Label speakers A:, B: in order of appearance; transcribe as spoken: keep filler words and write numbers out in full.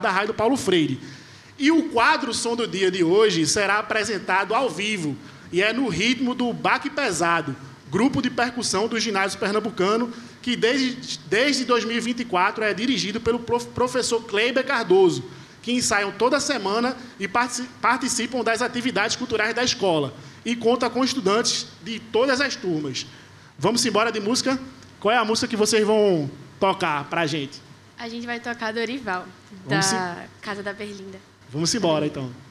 A: da Rádio Paulo Freire. E o quadro Som do Dia de hoje será apresentado ao vivo e é no ritmo do Baque Pesado, grupo de percussão do ginásio pernambucano, que desde, desde dois mil e vinte e quatro é dirigido pelo prof, professor Kleiber Cardoso, que ensaiam toda semana e participam das atividades culturais da escola e conta com estudantes de todas as turmas. Vamos embora de música? Qual é a música que vocês vão tocar para a gente?
B: A gente vai tocar Dorival, da Casa da Berlinda.
A: Vamos embora, então.